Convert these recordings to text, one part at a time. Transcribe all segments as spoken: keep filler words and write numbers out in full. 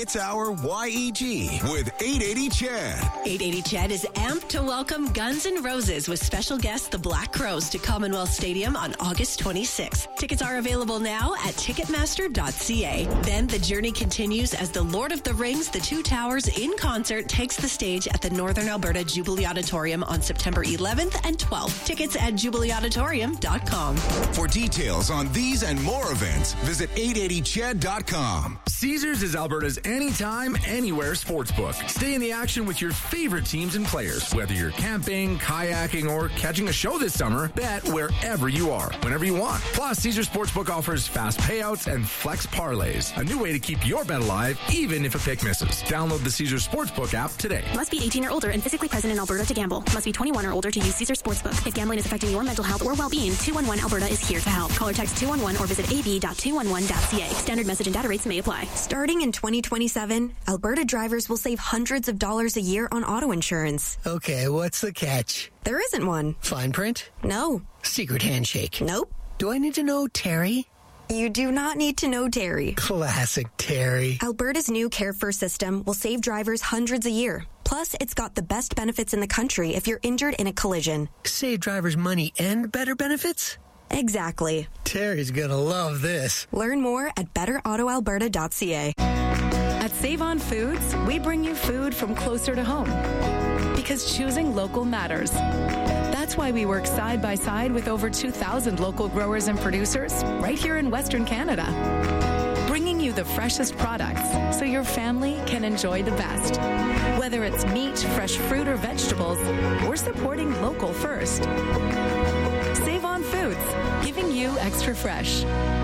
It's our Y E G with eight eighty Chad. eight eighty Chad is amped to welcome Guns N' Roses with special guest the Black Crowes to Commonwealth Stadium on August twenty-sixth. Tickets are available now at ticketmaster dot c a. Then the journey continues as the Lord of the Rings, The Two Towers in concert takes the stage at the Northern Alberta Jubilee Auditorium on September eleventh and twelfth. Tickets at jubilee auditorium dot com. For details on these and more events, visit eight eighty chad dot com. Caesars is Alberta's anytime, anywhere sportsbook. Stay in the action with your favorite teams and players. Whether you're camping, kayaking, or catching a show this summer, bet wherever you are, whenever you want. Plus, Caesars Sportsbook offers fast payouts and flex parlays, a new way to keep your bet alive, even if a pick misses. Download the Caesars Sportsbook app today. Must be eighteen or older and physically present in Alberta to gamble. Must be twenty-one or older to use Caesars Sportsbook. If gambling is affecting your mental health or well-being, two one one Alberta is here to help. Call or text two one one or visit a b dot two one one dot c a. Standard message and data rates may apply. Starting in twenty twenty-seven, Alberta drivers will save hundreds of dollars a year on auto insurance. Okay, what's the catch? There isn't one. Fine print? No. Secret handshake? Nope. Do I need to know Terry? You do not need to know Terry. Classic Terry. Alberta's new Care First system will save drivers hundreds a year. Plus, it's got the best benefits in the country if you're injured in a collision. Save drivers money and better benefits? Exactly. Terry's gonna love this. Learn more at better auto alberta dot c a. At Save On Foods, we bring you food from closer to home. Because choosing local matters. That's why we work side by side with over two thousand local growers and producers right here in Western Canada. Bringing you the freshest products so your family can enjoy the best. Whether it's meat, fresh fruit, or vegetables, we're supporting local first. Save On Foods, giving you extra fresh.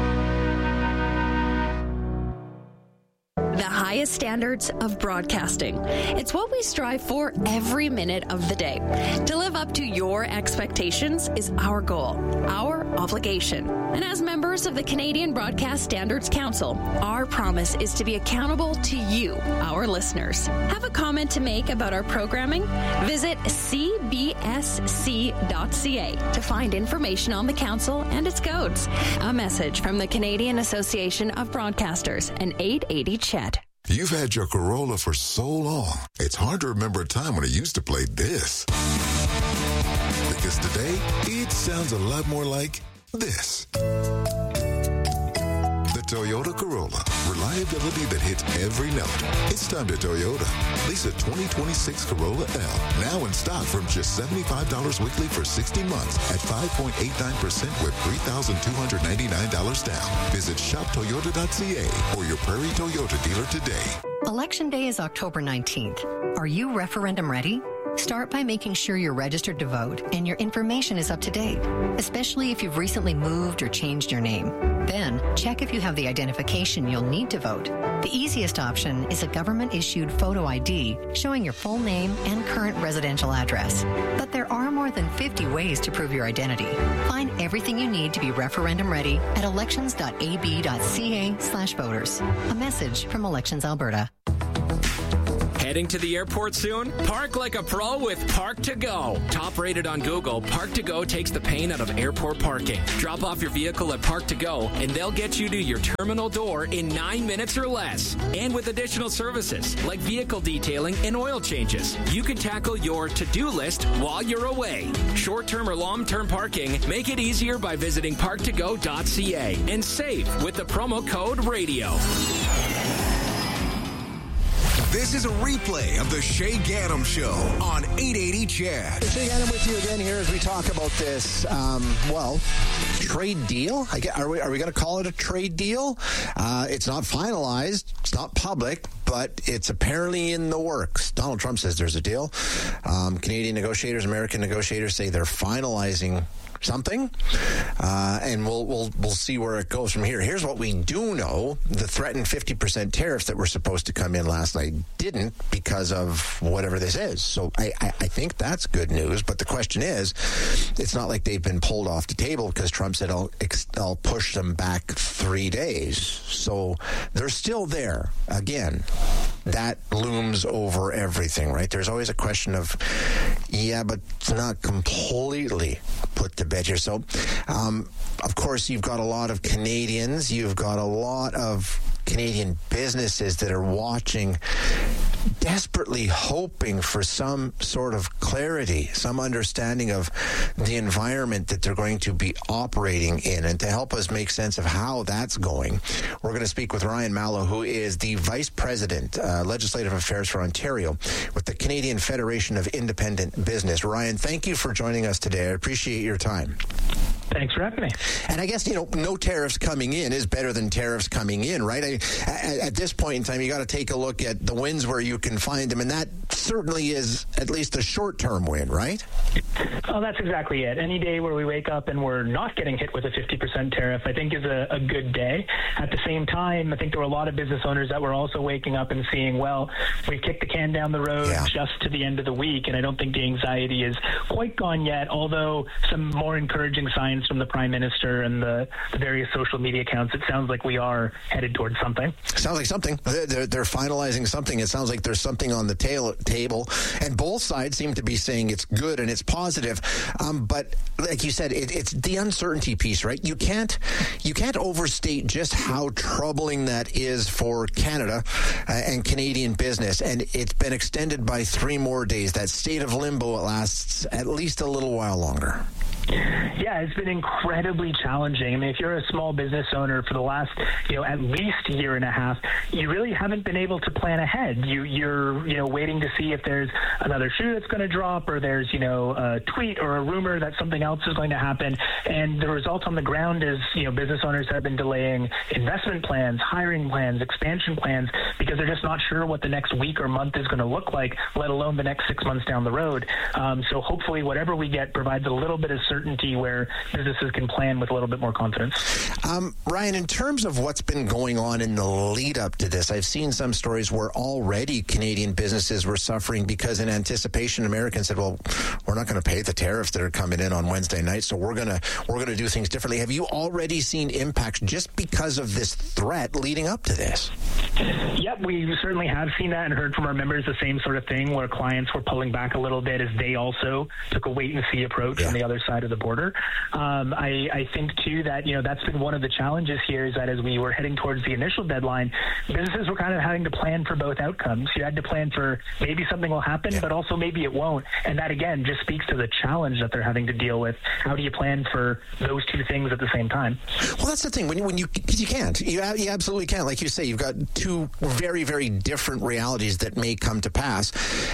The highest standards of broadcasting. It's what we strive for every minute of the day. To live up to your expectations is our goal, our obligation. And as members of the Canadian Broadcast Standards Council, our promise is to be accountable to you, our listeners. Have a comment to make about our programming? Visit c b s c dot c a to find information on the council and its codes. A message from the Canadian Association of Broadcasters and eight eighty Chet. You've had your Corolla for so long, it's hard to remember a time when it used to play this. Because today, it sounds a lot more like this. The Toyota Corolla. Reliability that hits every note. It's time to Toyota. Lease a twenty twenty-six Corolla L. Now in stock from just seventy-five dollars weekly for sixty months at five point eight nine percent with three thousand two hundred ninety-nine dollars down. Visit shop toyota dot c a or your Prairie Toyota dealer today. Election Day is October nineteenth. Are you referendum ready? Start by making sure you're registered to vote and your information is up to date, especially if you've recently moved or changed your name. Then, check if you have the identification you'll need to vote. The easiest option is a government-issued photo I D showing your full name and current residential address. But there are more than fifty ways to prove your identity. Find everything you need to be referendum ready at elections dot a b dot c a slash voters. A message from Elections Alberta. Heading to the airport soon? Park like a pro with Park to Go. Top rated on Google, Park to Go takes the pain out of airport parking. Drop off your vehicle at Park to Go and they'll get you to your terminal door in nine minutes or less. And with additional services like vehicle detailing and oil changes, you can tackle your to-do list while you're away. Short-term or long-term parking, make it easier by visiting park to go dot c a and save with the promo code RADIO. This is a replay of the Shay Gaddam Show on eight eighty Chad. Shay Gaddam with you again here as we talk about this, um, well, trade deal. I get, are we, are we going to call it a trade deal? Uh, it's not finalized. It's not public, but it's apparently in the works. Donald Trump says there's a deal. Um, Canadian negotiators, American negotiators say they're finalizing something, uh, and we'll we'll we'll see where it goes from here. Here's what we do know: the threatened fifty percent tariffs that were supposed to come in last night didn't because of whatever this is. So I, I, I think that's good news. But the question is, it's not like they've been pulled off the table because Trump said I'll I'll push them back three days. So they're still there. Again, that looms over everything, right? There's always a question of, yeah, but it's not completely put to bed here. So, um, of course, you've got a lot of Canadians. You've got a lot of Canadian businesses that are watching, desperately hoping for some sort of clarity, some understanding of the environment that they're going to be operating in. And to help us make sense of how that's going, we're going to speak with Ryan Mallow, who is the Vice President, uh, Legislative Affairs for Ontario with the Canadian Federation of Independent Business. Ryan, thank you for joining us today. I appreciate your time. Thanks for having me. And I guess, you know, no tariffs coming in is better than tariffs coming in, right? I, at, at this point in time, you got to take a look at the wins where you can find them, and that certainly is at least a short-term win, right? Oh, that's exactly it. Any day where we wake up and we're not getting hit with a fifty percent tariff, I think is a, a good day. At the same time, I think there were a lot of business owners that were also waking up and seeing, well, we've kicked the can down the road yeah. just to the end of the week, and I don't think the anxiety is quite gone yet, although some more encouraging signs from the Prime Minister and the, the various social media accounts, it sounds like we are headed towards something. Sounds like something. They're, they're finalizing something. It sounds like there's something on the tail, table, and both sides seem to be saying it's good and it's positive. Um, but like you said, it, it's the uncertainty piece, right? You can't you can't overstate just how troubling that is for Canada uh, and Canadian business. And it's been extended by three more days. That state of limbo, it lasts at least a little while longer. Yeah, it's been incredibly challenging. I mean, if you're a small business owner for the last, you know, at least a year and a half, you really haven't been able to plan ahead. You, you're, you know, waiting to see if there's another shoe that's going to drop, or there's, you know, a tweet or a rumor that something else is going to happen. And the result on the ground is, you know, business owners have been delaying investment plans, hiring plans, expansion plans, because they're just not sure what the next week or month is going to look like, let alone the next six months down the road. Um, so hopefully whatever we get provides a little bit of certainty where businesses can plan with a little bit more confidence. Um, Ryan, in terms of what's been going on in the lead up to this, I've seen some stories where already Canadian businesses were suffering because in anticipation, Americans said, well, we're not going to pay the tariffs that are coming in on Wednesday night, so we're going to we're going to do things differently. Have you already seen impacts just because of this threat leading up to this? Yep, we certainly have seen that and heard from our members the same sort of thing where clients were pulling back a little bit as they also took a wait-and-see approach yeah. on the other side of the border. Um, I, I think, too, that, you know, that's been one of the challenges here is that as we were heading towards the initial deadline, businesses were kind of having to plan for both outcomes. You had to plan for maybe something will happen, yeah. but also maybe it won't. And that, again, just speaks to the challenge that they're having to deal with. How do you plan for those two things at the same time? Well, that's the thing. When you, when you, because you can't. You, you absolutely can't. Like you say, you've got two very, very different realities that may come to pass.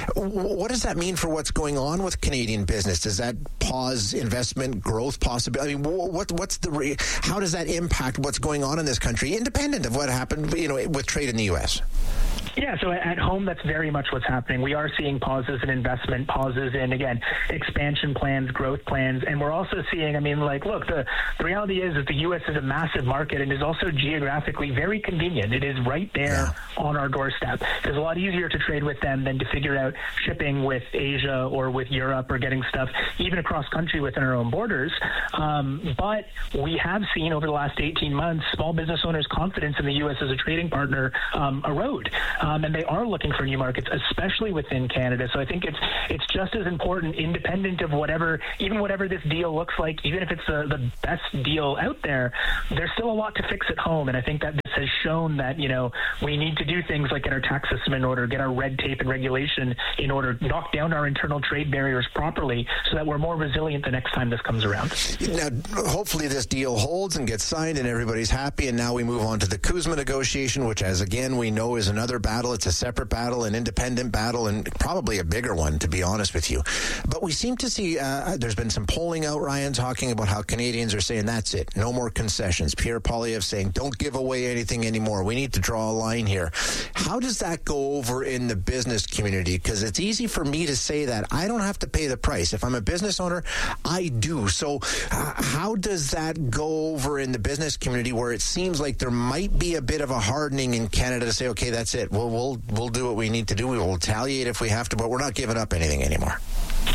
What does that mean for what's going on with Canadian business? Does that pause investment growth possibility? I mean, what what's the re- how does that impact what's going on in this country, independent of what happened, you know, with trade in the U S? Yeah, so at home, that's very much what's happening. We are seeing pauses in investment, pauses in, again, expansion plans, growth plans, and we're also seeing, I mean, like, look, the, the reality is that the U S is a massive market and is also geographically very convenient. It is right there yeah. on our doorstep. It's a lot easier to trade with them than to figure out shipping with Asia or with Europe or getting stuff even across country within our own borders. Um, but we have seen over the last eighteen months, small business owners' confidence in the U S as a trading partner um, erode. Um, and they are looking for new markets, especially within Canada. So I think it's it's just as important, independent of whatever, even whatever this deal looks like, even if it's the, the best deal out there, there's still a lot to fix at home. And I think that this has shown that, you know, we need to do things like get our tax system in order, get our red tape and regulation in order, knock down our internal trade barriers properly so that we're more resilient the next time this comes around. Now, hopefully this deal holds and gets signed and everybody's happy. And now we move on to the CUSMA negotiation, which, as again, we know is another battle. It's a separate battle, an independent battle, and probably a bigger one, to be honest with you. But we seem to see, uh, there's been some polling out, Ryan, talking about how Canadians are saying, that's it, no more concessions. Pierre Poilievre saying, don't give away anything anymore. We need to draw a line here. How does that go over in the business community? Because it's easy for me to say that. I don't have to pay the price. If I'm a business owner, I do. So uh, how does that go over in the business community where it seems like there might be a bit of a hardening in Canada to say, okay, that's it. We'll, we'll, we'll do what we need to do. We will retaliate if we have to, but we're not giving up anything anymore. You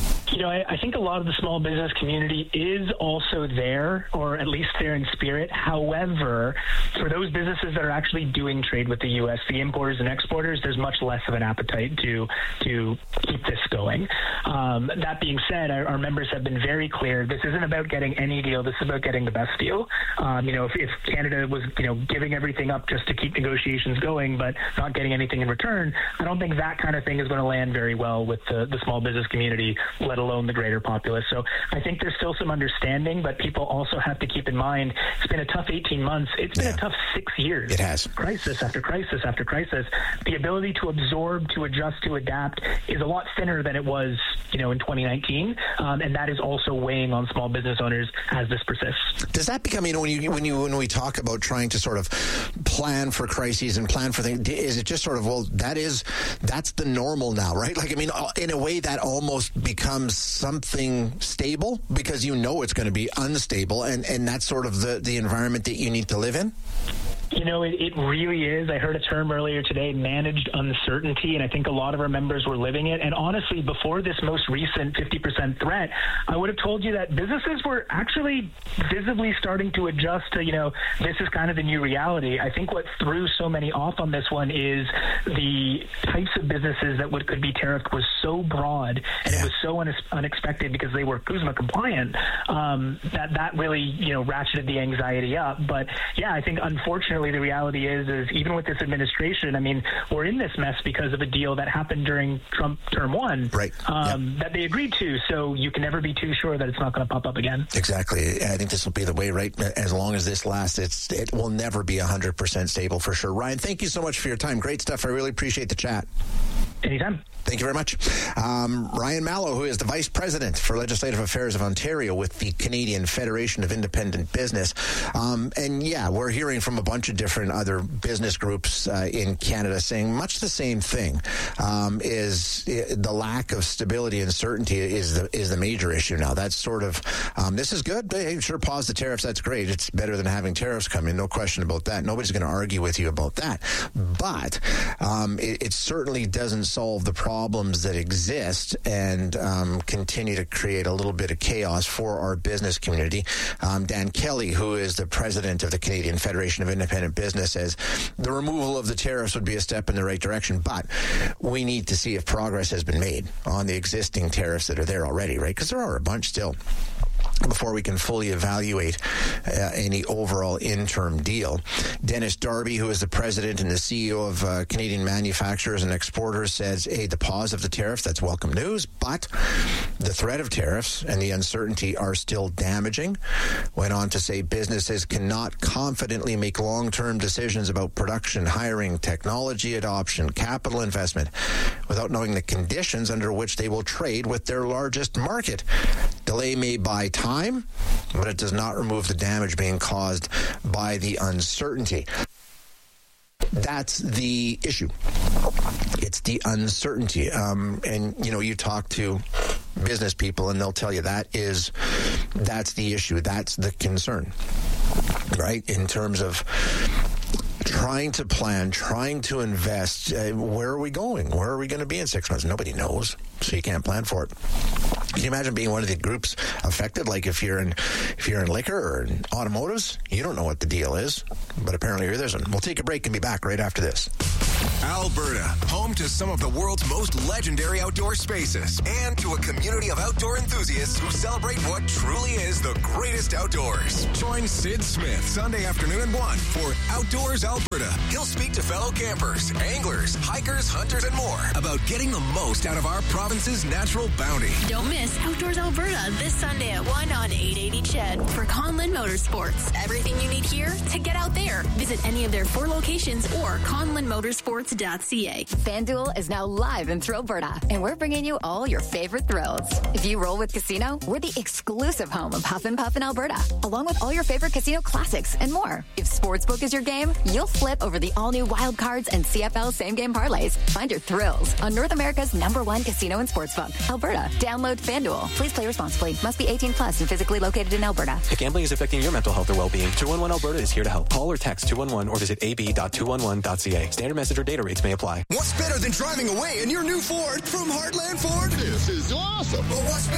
know, I, I think a lot of the small business community is also there, or at least there in spirit. However, for those businesses that are actually doing trade with the U S, the importers and exporters, there's much less of an appetite to to keep this going. Um, that being said, our, our members have been very clear. This isn't about getting any deal. This is about getting the best deal. Um, you know, if, if Canada was, you know, giving everything up just to keep negotiations going, but not getting anything in return, I don't think that kind of thing is going to land very well with the, the small business community, let alone the greater populace. So I think there's still some understanding, but people also have to keep in mind it's been a tough eighteen months. It's been yeah. a tough six years. It has. Crisis after crisis after crisis. The ability to absorb, to adjust, to adapt is a lot thinner than it was, you know, in twenty nineteen, um, and that is also weighing on small business owners as this persists. Does that become, you know, when you when you when we talk about trying to sort of plan for crises and plan for things, is it just sort of, well, that is that's the normal now, right? Like, I mean, in a way that almost becomes something stable because you know it's going to be unstable, and and that's sort of the the environment that you need to live in? You know, it, it really is. I heard a term earlier today, managed uncertainty, and I think a lot of our members were living it. And honestly, before this most recent fifty percent threat, I would have told you that businesses were actually visibly starting to adjust to, you know, this is kind of the new reality. I think what threw so many off on this one is the types of businesses that would, could be tariffed was so broad, and yeah. it was so un- unexpected because they were CUSMA compliant, um, that that really, you know, ratcheted the anxiety up. But yeah, I think unfortunately, the reality is, is even with this administration, I mean, we're in this mess because of a deal that happened during Trump term one, right? Um, yep. That they agreed to. So you can never be too sure that it's not going to pop up again. Exactly. I think this will be the way, right? As long as this lasts, it's it will never be one hundred percent stable for sure. Ryan, thank you so much for your time. Great stuff. I really appreciate the chat. Anytime. Thank you very much. Um, Ryan Mallow, who is the Vice President for Legislative Affairs of Ontario with the Canadian Federation of Independent Business. Um, and yeah, we're hearing from a bunch of different other business groups uh, in Canada saying much the same thing, um, is uh, the lack of stability and certainty is the is the major issue now. That's sort of, um, this is good. Hey, sure, pause the tariffs. That's great. It's better than having tariffs come in. No question about that. Nobody's going to argue with you about that. But um, it, it certainly doesn't solve the problem problems that exist and um, continue to create a little bit of chaos for our business community. Um, Dan Kelly, who is the president of the Canadian Federation of Independent Business, says the removal of the tariffs would be a step in the right direction, but we need to see if progress has been made on the existing tariffs that are there already, right? Because there are a bunch still, before we can fully evaluate uh, any overall interim deal. Dennis Darby, who is the president and the C E O of uh, Canadian Manufacturers and Exporters, says, hey, the pause of the tariffs, that's welcome news, but the threat of tariffs and the uncertainty are still damaging. Went on to say businesses cannot confidently make long-term decisions about production, hiring, technology adoption, capital investment without knowing the conditions under which they will trade with their largest market. Delay may buy time, but it does not remove the damage being caused by the uncertainty. That's the issue. It's the uncertainty. Um, and, you know, you talk to business people and they'll tell you that is, that's the issue. That's the concern, right? In terms of trying to plan, trying to invest. Uh, where are we going? Where are we going to be in six months? Nobody knows, so you can't plan for it. Can you imagine being one of the groups affected? Like if you're in, if you're in liquor or in automotives, you don't know what the deal is, but apparently there isn't. We'll take a break and be back right after this. Alberta, home to some of the world's most legendary outdoor spaces and to a community of outdoor enthusiasts who celebrate what truly is the greatest outdoors. Join Sid Smith Sunday afternoon at one for Outdoors Alberta. He'll speak to fellow campers, anglers, hikers, hunters, and more about getting the most out of our province's natural bounty. Don't miss Outdoors Alberta this Sunday at one on eight eighty C H E D for Conlin Motorsports. Everything you need here to get out there. Visit any of their four locations or conlin motorsports dot c a. FanDuel is now live in Thrillberta, and we're bringing you all your favorite thrills. If you roll with Casino, we're the exclusive home of Huff and Puff in Alberta, along with all your favorite casino classics and more. If Sportsbook is your game, you'll flip over the all-new wild cards and C F L same-game parlays. Find your thrills on North America's number one casino and sportsbook, Alberta. Download FanDuel. Please play responsibly. Must be eighteen plus and physically located in Alberta. If gambling is affecting your mental health or well-being, two one one Alberta is here to help. Call or text two one one or visit a b dot two one one dot c a. Standard message or data rates may apply. What's better than driving away in your new Ford from Heartland Ford? This is awesome. But what's